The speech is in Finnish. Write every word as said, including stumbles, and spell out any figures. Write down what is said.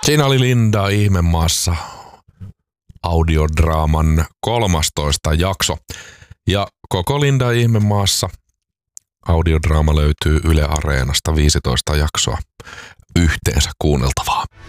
Siinä oli Linda Ihmemaassa audiodraaman kolmastoista jakso. Ja koko Linda Ihmemaassa audiodraama löytyy Yle Areenasta viisitoista jaksoa yhteensä kuunneltavaa.